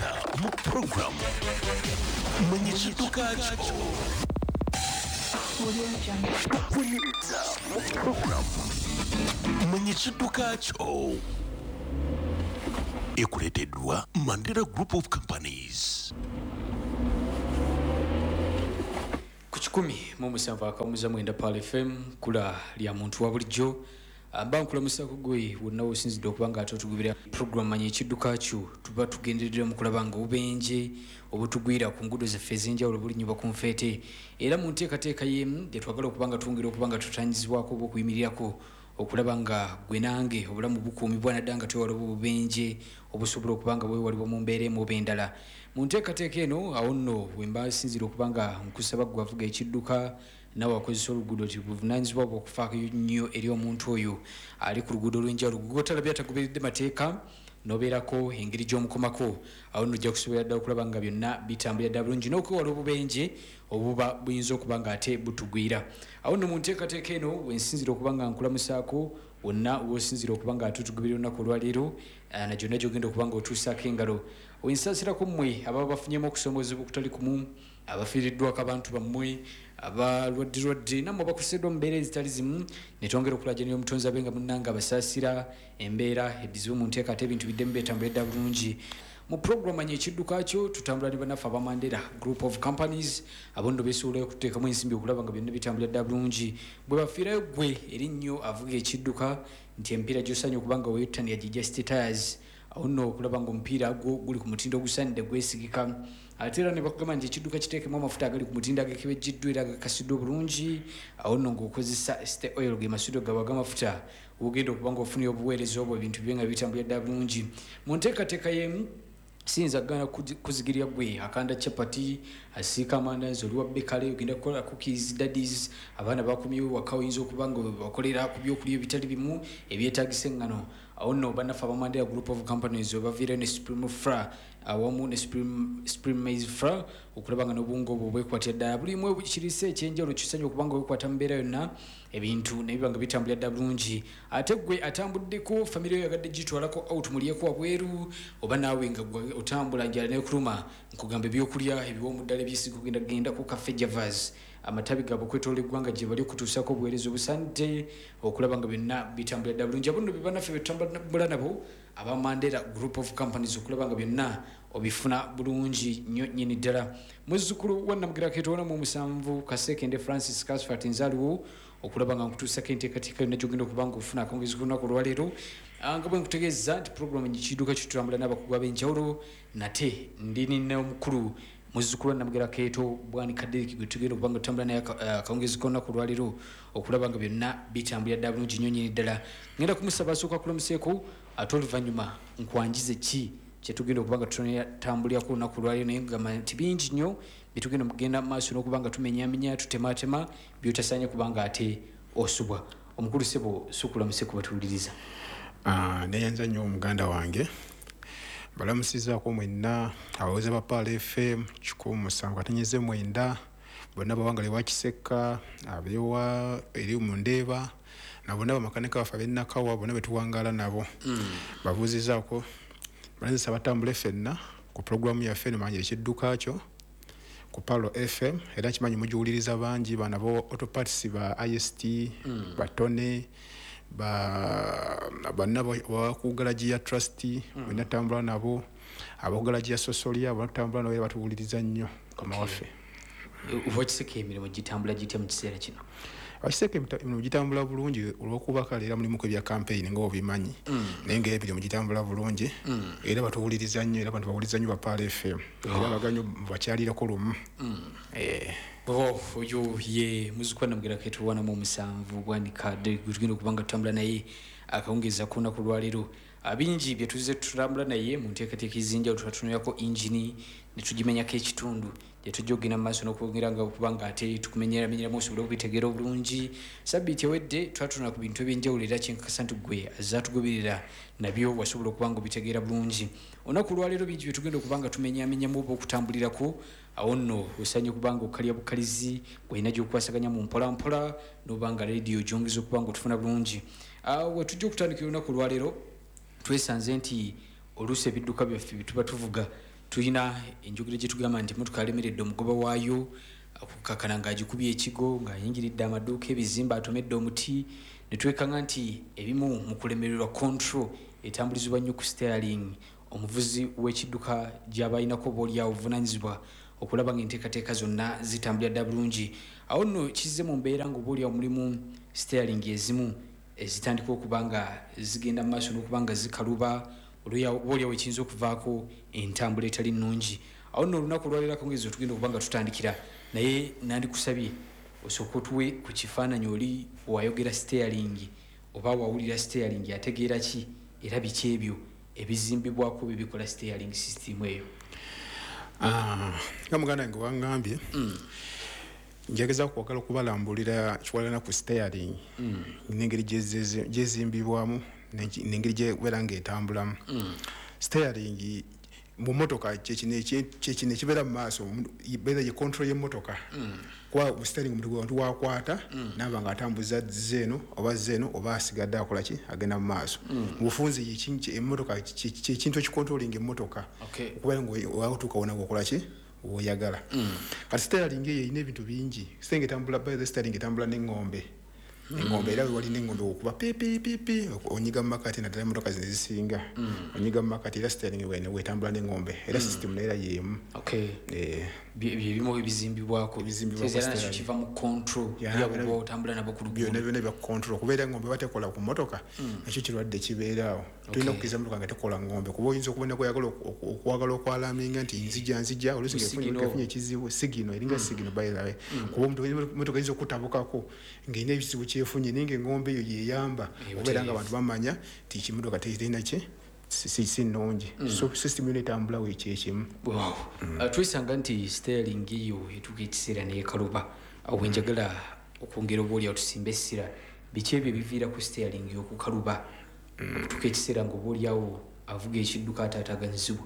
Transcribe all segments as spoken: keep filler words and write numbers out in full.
Kubuliriza mu program mwenye chidukacho. Kubuliriza mu program mwenye chidukacho. Ekuletedwa Mandela Group of Companies. Kuchikumi mumusamba akamuza mwenda Pal F M kula lya muntu wa bulijjo abankula musako gwe wonna osinzidde okubanga atotugubira program manyi ekidukacho tuba tugenderera mu kulabanga obubenje obutugwira ku ngudo zaffe ez'enjawulo buli nnyuba ku nfeete era mu nteekateeka y'emu gye twagala okubanga twongera okubanga tutanyizibwako oba okuyimirirako okulaba nga gwe nange obulamu bukuumibwa naddala nga twewaliwo obubenje obusobola okubanga bwewalibwa mu mbeera emu oba endala mu nteekateeka eno awo nno bwe mba sinzira okubanga nkusaba gwe avuga ekidduka nawe akozesa oluguudo ti buvunaanyizibwa bwe okufaako nnyo eri omuntu oyo ali ku luguudo olw'enjawulo gugotalabye atagoberedde mateeka nobeerako engeri gy'omukomako awo nno ojja kusobola ddala okulaba nga byonna bitambulira ddala bulungi n'okwewala obubenje obuba buyinza okuba nga ate butugwira awo nno mu nteekateeka eno wensinzira okuba nga nkulamusaako wonna wosinzira okuba nga atutugubira olunaku olwaleero na gyonna gyogenda okuba nga otuusaako engalo wensaasirako mmwe ababa bafunyemu okusomoozebwa okutali kumu abafiiriddwako abantu bammwe abalwaddirwadde nammwe bakusiddwa mu mbeera ezitali zimu ne twongera okulaajanira omutonzi abe nga munnanga abasaasira embeera eddizibu mu nteeka ate ebintu biddemu byetambulira bulungi mu program anyi ekiddukakyo tutambula ne bannaffe aba Mandela Group of Companies abo nno beesobola okuteekamu ensimbi okulaba nga byonna bitambulira ddala bulungi bwe bafiirayo gwe erinnyo avuga ekidduka nti empiira gy'osaanye okuba nga weettanira gye Just Tires awo nno okulaba nga omupiira gwo guli ku mutindo ogusaanidde gwesigika ate era ne bakugamba nti ekidduka kiteekemu amafuta agali ku mutindo agakebejjiddwa era agakasiddwa obulungi awo nno ng'okozesa Star Oil ge masudo gabwe ag'amafuta ogenda okuba nga ofunira obuweereza obwo ebintu bye nga bitambulira ddala bulungi mu nteekateeka y'emu siyinza gana kuzigirya gwe akanda chapati asiika amandazi oliwa bekale ogenda kukola cookies daddies abaana bakomyewo waka oyinza okuba nga bakolera ku byokulya ebitali bimu ebyetaagisa eŋŋano awo nno bannaffe aba Mandela Group of Companies webaviirayo ne Supreme Flour awamu ne Supreme Maize Flour okulaba nga n'obuwunga obwo bwekwatira ddala buli mwe kirisa ekyenjawulo kisanye okuba nga wekwata mu mbeera yonna ebintu ne biba nga bitambulira ddala bulungi ate gwe atambuddeko famire yo yagadde gitwalako out mulyeko wabweru oba naawe nga otambula njala nekuluma nkugamba ebyokulya ebiwoomu ddala ebyesiga kugenda genda ku Cafe Javas amatabi gabwe okwetoola eggwanga gye bali okutuusako obuweereza obusanidde okulaba nga byonna bitambulira ddala bulungi abo nno bye bannaffe betutambula nabo aba Mandela Group of Companies okulaba nga byonna obifuna bulungi nnyo nnyini ddala muzzukulu wa Namugira Keetoona mu musanvu Kasekende Francis Kasfat Nzaliwo okulaba nga nkutuusako enteekateeka yonna gyogenda okuba nga ofuna akawungezi k'olunaku olwaleero nga bwe nkutegeeza nti puroguramu ekiduka kitutambula n'abakugu ab'enjawulo nate ndi nina omukulu muzzukulu wa Namugira Keeto Bwanika Derek gwe tugenda okuba nga tutambula naye akawungezi k'olunaku olwaleero okulaba nga byonna bitambulira ddala bulungi nnyo nnyini ddala ngenda kumusaba asooka kulamuseeko ate oluvannyuma nkwanjize ki kyetugenda okuba nga tutambulirako olunaku lwaleero naye ngamba nti bingi nnyo byetugenda mugenda maaso n'okuba nga tumenyamenya tutematema byotasaanye kuba nga ate osubwa omukulu sebo sukulamuseeko batuwuliriza. Uh, neyanza nnyo omuganda wange balamusizaako mwenna abawoze ba Pal F M kikumi musanvu katenyeze mwenda bonna bawanga lewa Kiseka abewa eri mu Ndeeba na bonna bamakanika bafe ab'Ennakawa bonna betuwangala nabo mm. bavuzizaako balanzisa batambule ffenna ku programu yaffe eno manyi ekiddukakyo ku Palo F M era kimanyi mugiwuliriza bangi bana bo autoparts ba I S T mm. batone ba banna bakugalaji ya trustee mm. bonna tambula nabo abakugalaji ya sosolia batambula nabo batuwuliriza nnyo kama waffe uvokiseke emirimu gitambula gitya mu kiseera kino akiseke emirimu gitambula bulungi olw'okuba kale era mulimu kwebya campaign nga obimanyi mm. naye nga emirimu gitambula bulungi mm. era batuwuliriza nnyo era abantu bawuliriza nnyo ba Pal F M oh. era baganyo bakyalirako lumu mm. eh oh oyo ye muzzukulu wa Namugira Keeto wana mu musanvu Bwanika Derek tugenda okuba nga tutambula naye akawungeza ku lunaku lwaleero abingi bye tuzize tutambula naye mu nteekateeka ezinjawulo tutunulako engine ne tugimenyako ekitundu gye tujja okugenda mu maaso n'okwongera nga okuba nga ate tukumenyeramenyeramu osobola okubitegeera obulungi sabbiiti ewedde twatunula ku bintu ebyenjawulo era kyenkakasa nti gwe azatugoberera nabyo wasobola okuba nga obitegeera bulungi olunaku lwaleero bingi bye tugenda okuba nga tumenyamenyamu oba okutambulirako awo nno osaanye okuba nga okalya bukalizi gwolina gy'okukwasaganya mu mpolampola n'oba nga rediyo gyongeza okuba nga otufuna bulungi we tujja okutandikira olunaku lwaleero twesanze nti oluusi ebidduka byaffe bye tuba tuvuga tulina enjogera gye tugamba nti emmotoka alemeredde omugoba waayo okukakana ng'agikubye ekigo ng'ayingiridde amaduuka ebizimba atomedde omuti ne twekanga nti ebimu mu kulemererwa control etambulizibwa nnyo ku steering omuvuzi w'ekidduka gy'abalinako obaolyawo obuvunaanyizibwa okulaba ng'enteekateeka zonna zitambulira dda bulungi. Awo nno kizze mu mbeera ng'obaolyawo mulimu steering ezimu ezitandika okuba nga zigenda mu maaso n'okuba nga zikaluba obaolyawo ekiyinza okuvaako entambula etali nnungi. Awo nno olunaku olwaleerako ng'ezo tugenda okuba nga tutandikira naye nandikusabye osooka otuwe ku kifaananyi oli wayogera steering oba wawulira steering ategeera ki era biki ebyo ebizimbibwako bye bikola steering system eyo. Ah, nga muganda wange wangambye mm. njageza kwagala okubalambulira kiwalana ku steering mm. n'engeri gyezimbibwamu n'engeri gyebeera ng'etambulamu. mm. Steering mu motoka kyekino ekibeera mu maaso beera ye control y'emmotoka mm. kwa steering omuntu wakwata mm. naba ng'atambuza zeeno oba zeeno oba asigadde akola ki agenda mu maaso. mm. mu bufunze emmotoka kyekintu ekikontrolinga emmotoka okay. okubeera ng'owatuuka wona gwokola ki woyagala. mm. kati steering eyo erina ebintu bingi. steering etambula by steering etambula n'engombe engombe era wali n'engombe okuba pipipipi onyiga mu makati naddala emmotoka zino ezisinga onyiga mu makati era steering wene wetambula n'engombe era system nayo era yeemu. byebimu ebizimbibwako kiva mu control yabuba otambula nabo ku luguudo byonna byonna bya control kubeera engombe batekola ku mmotoka nakyo kirwadde kibeeraawo. tulina okukiza emmotoka nga tekola ngombe kuba oyinza okubona okwagala okwalaminga nti nzija nzija oluusi ngaefunye ekizibu sigino eringa sigino by the way kuba emmotoka eyinza okutabukako ng'erina ekizibu kyefunye naye ng'engombe eyo yeyamba obeera nga abantu bamanya ti ekimotoka terina ki si nnungi. So system yona etambulawo ekyekimu. Twesanga nti steering eyo etuuka ekiseera n'ekaluba awo njagala okwongera obaolyawo tusimba essira biki ebyo ebiviira ku steering okukaluba okutuuka ekiseera ng'obaolyawo avuga ekidduka ataataganyizibwa.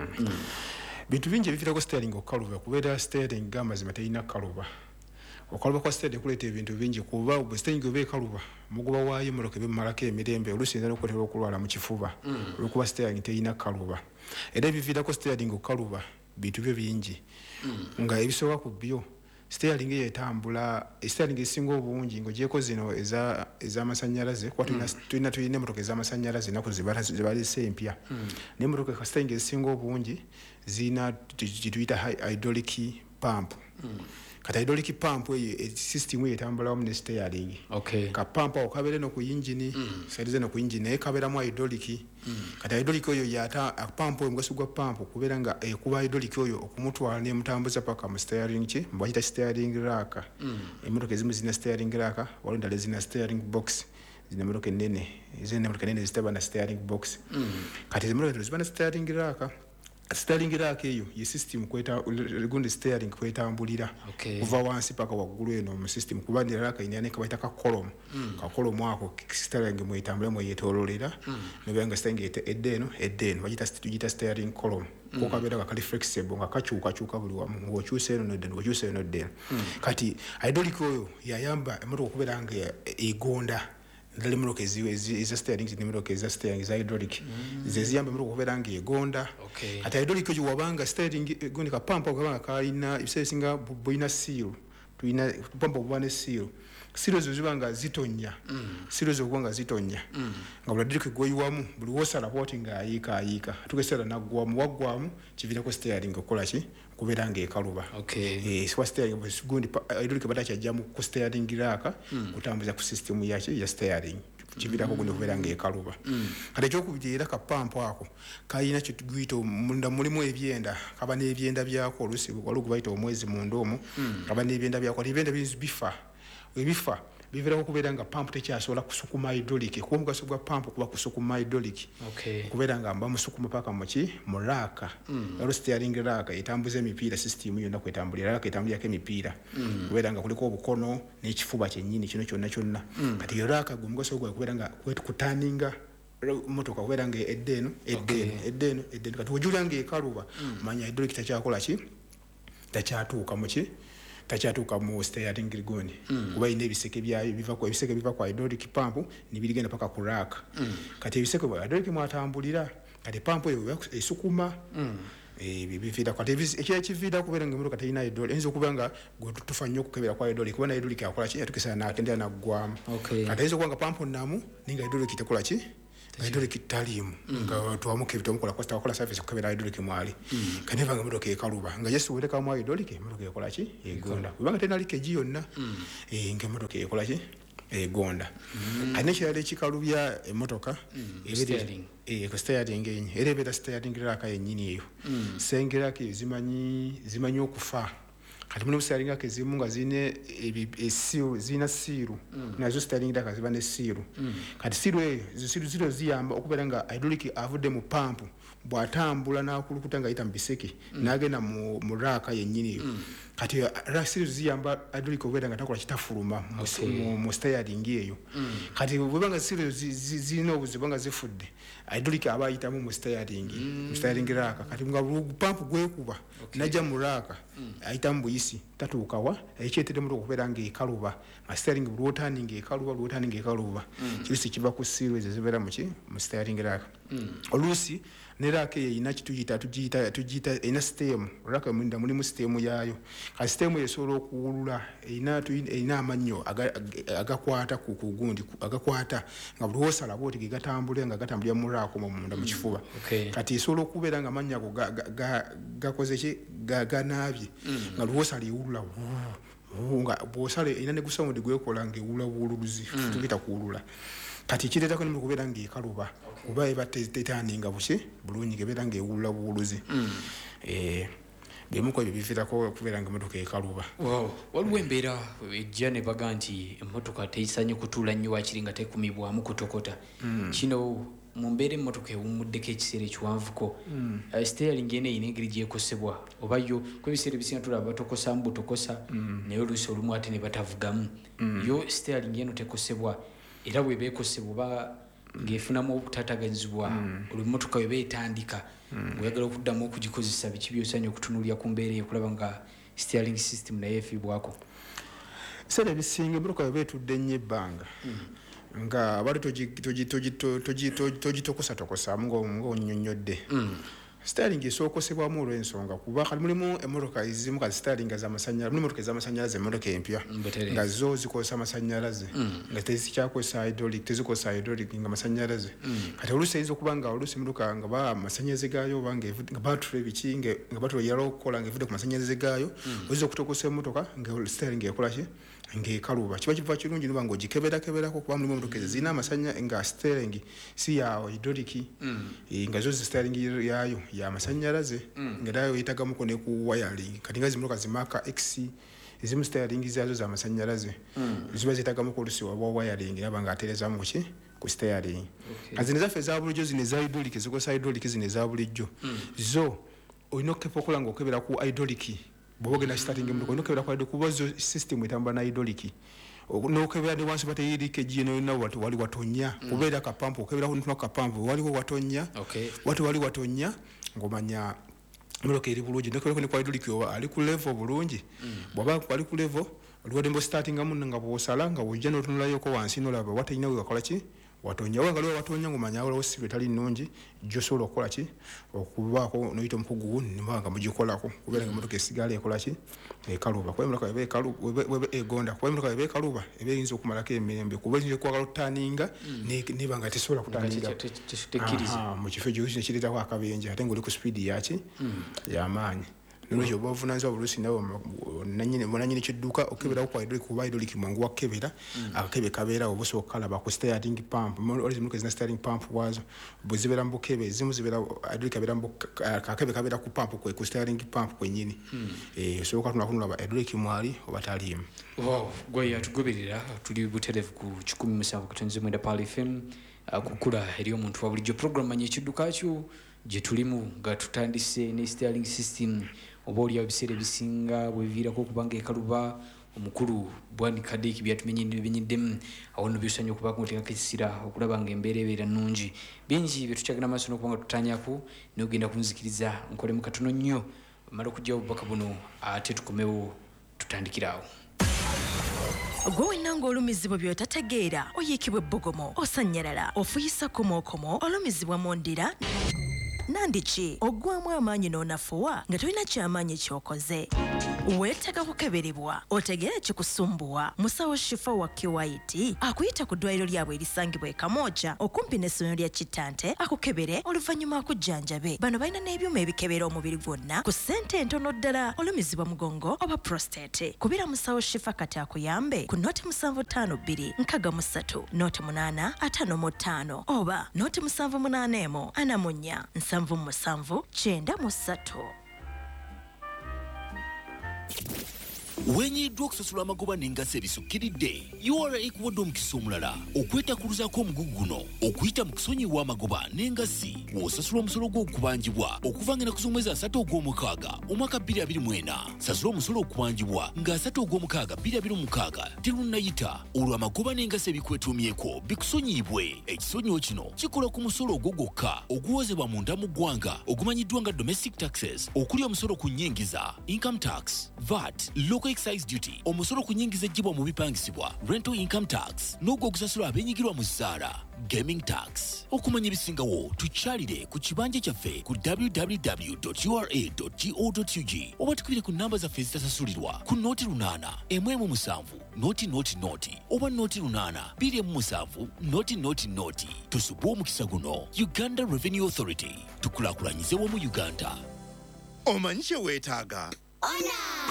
bintu bingi ebiviirako steering okukaluba kubeera steering g'amazima terina kaluba. Okaluba kwa steering kuleeta ebintu bingi kuba bwe steering oba ekaluba mugoba waayo emmotoka ebimalako emirembe oluusi eyinza n'okuleetera okulwala mu kifuba olw'okuba steering terina kaluba. Era ebiviirako steering okukaluba bintu byo bingi nga ebisoboka ku byo steering eyo etambula steering esinga obungi ng'ogyeko zino ez'amasannyalaze kuba tulina tulina emmotoka ez'amasannyalaze ennaku zibaleese empya naye emmotoka steering ezisinga obungi zirina kituyita hydraulic pump. Kati hydraulic pump eyo system eyo etambula wamu ne steering. Okay. Ka pump awo kabeera no ku engine saidize no ku engine naye kabeeramu hydraulic. Kati hydraulic oyo yata pump oyo mugaso gwa pump kubeera nga ekuba hydraulic oyo okumutwala n'emutambuza paka mu steering ki mbakita steering rack. Emmotoka ezimu zina steering rack waliwo endala ezina steering box. Zina emmotoka ennene ezina emmotoka ennene zitaba na steering box. Kati emmotoka ziba na steering rack. Steering rack eyo ye system kweta gundi steering kwetambulira kuva wansi paka waggulu eno mu system kuba ndi rack ina ne kabaita ka column ka column ako steering mwetambula mwe yetololera nebanga steering eddeno eddeno bagita tugita steering column ko kabeera kali flexible nga kachuka chuka buli wamu ngokyuse eno n'eddeno ngokyuse eno n'eddeno. Kati hydraulic oyo yayamba emmotoka okubeera nga egonda ndali emmotoka eza steering n'emmotoka eza steering za hydraulic ze ziyamba emmotoka okubeera nga egonda. Kati hydraulic oyo wabanga steering gundi ka pump okubanga kalina ebiseera ebisinga bulina seal tulina pump okuba ne seal seal ezo ziba nga zitonya seal ezo okuba nga zitonya nga buli hydraulic gwoyiwamu buli wosala bwoti nga ayiika ayiika atuuka ekiseera naggwamu waggwamu kiviirako steering okukola ki kubeera nga ekaluba. Siwa steering gundi hydraulic batakyajjamu ku steering rack kutambuza ku system yaki ya steering kiviirako gundi okubeera nga ekaluba. Kati ekyokubiri era ka pump ako kalina kyetuguyita munda mulimu ebyenda kaba n'ebyenda byako oluusi walugu bayita omwezi munda omwo kaba n'ebyenda byako kati ebyenda bifa ebifa biviirako okubeera nga pump tekyasobola kusukuma hydraulic kuba omugaso gwa pump kuba kusukuma hydraulic okubeera nga mba musukuma paka muki mu raaka ero steering raaka etambuza emipiira system yonna kwetambulira raaka etambulirako emipiira kubeera nga kuliko obukono n'ekifuba kyennyini kino kyonna kyonna kati yo raaka gwe omugaso gwa kubeera nga kutaninga motoka kubeera nga eddeno eddeno eddeno eddeno kati wojulira nga ekaluba manya hydraulic takyakola ki takyatuuka muki takyatuuka mu steering gundi kuba ine ebiseke byayo biva ku ebiseke biva ku hydraulic pump nibirigenda paka ku rack. Kati ebiseke bwa hydraulic mwatambulira kati pump eyo esukuma eh bibivira kwa tevisi ekya kivira kubera nga motoka tayina idol enzo kubanga gwe tufanyo kukebera kwa idol kubona idol kyakola ki atukisa na atendera na gwa okay kati enzo kwanga pampo namu ninga idol kitakola ki idol kitalimu nga tuamuke bitamukola kwa takola service kukebera idol kimwali mm. kaneva nga motoka ekaluba nga yesu wele kama idol ke motoka ekola ki egonda kubanga tena like ji yonna mm. eh nga motoka ekola ki egonda mm. kane kirale kikalubya emotoka mm. ebiri eh ko steering enye erebera steering raka yenyini eyo mm. sengera ke zimanyi zimanyi okufa kati muno steering ake zimu nga zine esiru zina siru mm. nazo steering raka zibane siru mm. kati siru eyo zisiru ziro ziyamba okubera nga hydraulic avude mu pump bwatambula nakulukuta nga ita mbiseke mm. nagenda mu muraka yenyini eyo mm. kati rasiru ziyamba hydraulic obera nga takola kitafuluma okay. mu, mu steering eyo mm. kati bwebanga siru zino obuzibanga zifudde hydraulic abayitamu mu steering mm. mu steering raka kati nga pump gwekuba okay. naja muraka mm. ayitamu buyisi tatuukawa ekyetere mu okubera nga ekaluba ma steering bulotani nga ekaluba bulotani nga ekaluba mm. kirisi kiva ku siru ezibera mu ki mu steering raka mm. olusi ne raka ina kituyita tujita tujita ina stem raka munda mulimu stem yayo ka stem yesobola okuwulula ina ina amanyo agakwata aga ku kugundi agakwata nga buli osala boti gatambule nga gatambulya mu raka mu munda mu kifuba okay. kati esobola okubeera nga amanyo ago gakoze ki ganabye nga buli osala iwulula nga bwosale ina ne gusound gwekola nga iwula bululuzi mm. tubita kuwulula kati kireta ko nimwe kubeera nga ekaluba kuba okay. eba tetaninga buke bulungi gebera nga ewula buluzi mm. eh bemuko bibifirako kubeera nga motoka ekaluba wow waliwo embeera ejja ne baga nti emotoka teisanye kutula nnyo wakiringa tekumibwamu kutokota mm. kino mu mbeera emmotoka ewumuddeko ekiseera ekiwanvuko mm. uh, steering ene ine engeri gyekosebwa oba yo kwebiseera ebisinga tulaba batokosa mu butokosa mm. naye oluusi olumu ate ne batavugamu mm. yo steering eno tekosebwa era bwe beekosebwa oba ng'efunamu obutataganyizibwa mm. olw'emmotoka bwe beetandika mm. ng'oyagala okuddamu okugikozesa biki byosanya okutunuulira ku mbeera eyo okulaba nga steering system naye efiibwako ebiseera ebisinga emmotoka bwe beetudde nnyo ebbanga mm. nga bali togitokosa tokosa ng'onyonyodde steering esokosebwamu olw'ensonga kuba kali mulimu emmotoka ezimu kati steering z'amasannyalaze mulimu emmotoka ez'amasannyalaze emmotoka empya nga zo zikosa amasannyalaze nga tezikyakozesa hydraulic tezikosa hydraulic nga amasannyalaze kati oluusi eyinza okuba nga oluusi emmotoka nga amasannyalaze gaayo oba nga batule biki nga batule yala okukola nga evudde ku masannyalaze gaayo oyinza okutokosa emmotoka nga steering ekola ki ng'ekaluba kiba kiva kirungi noba ng'ogikeberakeberako kuba mulimu emmotoka ezo zirina amasanya nga steering si ya hydraulic nga zo steering yayo ya masannyalaze nga nayo yetagamuko ne ku wiring kati nga zimmotoka zimaka x ezimu steering zazo za masannyalaze ziba zetagamuko olusi wa wiring naba nga aterezamu ki ku steering kati zino zaffe za bulijjo zino eza hydraulic zikosa hydraulic zino eza bulijjo zo olina okukepa okola ng'okebera ku hydraulic bwogenda starting emmotoka olina okebera ku hydraulic kuba zo system etambula na hydraulic nokebera ne wansi bateyirike jino na watu wali watonya kubeera kapampu okebera ku kapampu waliwo watonya okay. watu wali watonya ngomanya emmotoka eri bulungi nokebera ne ku hydraulic oba ali ku level bulungi bwaba ali ku level olwadembo starting amu nga bwosala nga wojja n'otunulayo ko wansi n'olaba watayina we wakola ki watonya wanga lwa watonya ngomanya wala osibe tali nnungi josobola okukola ki okubaako noyita omukugu nimanga mugikolako kubeera nga emmotoka esigala ekola ki ekaluba kuba emmotoka eba ekaluba egonda kuba emmotoka eba ekaluba eba eyinza okumalako emirembe kuba eyinza okwagala okutaninga neba nga tesobola kutaninga mu kifo ekyo nekireetako akabenje ate ngaoli ku speed yaki yamaanyi nolwekyo oba ovunaanyizibwa buluusi nawe munanyini kidduka okeberawo kwa hydraulic kuba hydraulic mwangu wakebera akakebe kabeerawo oba osooka kalaba ku steering pump emmotoka ezina steering pump waazo bwe zibeera mu bukebe ezimu zibeera hydraulic abeera akakebe kabeera ku pump ku steering pump kwennyini osooka tunakunulaba hydraulic mwali oba taliimu gwe yatugoberera tuli butereevu ku kikumi musanvu kutonze mwenda Pal F M kukula eri omuntu wa bulijjo program manyi ekidduka kyo gye tulimu nga tutandise ne steering system oba oli abiseera ebisinga bweviirako okubanga ekaluba omukulu bwanikadde ebyatumenyeddemu awo nno byosanya okuba kutekako ekisira okulaba nga embeera ebeera nnungi bingi byetukyagenda maaso n'okubanga tutanyako nogenda kunzikiriza nkolemu katono nnyo mala okujjawo obubaka buno ate tukomewo tutandikiraawo gwe wenna ng'olumizibwa by'otategeera oyiikibwa ebbogomo osanyalala ofuyisa komokomo olumizibwa mu ndira nandiki ogwamu amaanyi n'onafuwa nga tolina kyamaanyi ky'okoze. Weetaaga kukeberebwa otegeere kikusumbuwa. Musawo Shifa wa Kiwaiti akuyita ku ddwaliro lyabwe erisangibwa e Kamooja okumpi n'essomero lya Kitante akukebere oluvannyuma akujjanjabe. Bano balina n'ebyuma ebikebera omubiri gwonna ku ssente entono ddala olumizibwa mugongo oba prostate. Kubira Musawo Shifa kati akuyambe ku noti musanvu ttaano bbiri nkaaga mu ssatu noti munaana ataano mu ttaano oba noti musanvu munaana emu ana mu nnya nsanvu mu musanvu kyenda mu ssatu. Wenyiddwa okusasula amagoba n'engazi ebisukkiridde U R A ekuwadde omukisa omulala okwetakuluzaako omugugu guno okuyita mu kusonyiwa amagoba n'engazi w'osasula omusolo gw'okubanjibwa okuva ng'ennaku z'omwezi asatu ogw'omukaaga omwaka bbiri abiri mu ena. Sasula omusolo okubanjibwa nga asatu ogw'omukaaga bbiri abiri mu mukaaga terunnayita olwo amagoba n'engazi ebikwetuumyeko bikusonyiibwe. Ekisonyiwo kino kikola ku musolo ogwo gwokka oguwozebwa munda mu ggwanga ogumanyiddwa nga domestic taxes okuli omusolo ku nnyingiza income tax, V A T, local excise duty, omusolo ku nnyingiza eggyibwa mu bipangisibwa rental income tax n'ogwo ogusasula abeenyigirwa mu zzaala gaming tax. Okumanya ebisingawo tukyalire ku kibanja kyaffe ku w w w dot u r a dot go dot u g oba tukubire ku nnamba zaffe ezitasasulirwa ku nooti lunaana emu emu musanvu nooti nooti nooti oba nooti lunaana bbiri emu musanvu nooti nooti nooti. Tusubwe omukisa guno. Uganda Revenue Authority, tukulaakulanyize wamu Uganda. Omanyi kye weetaaga?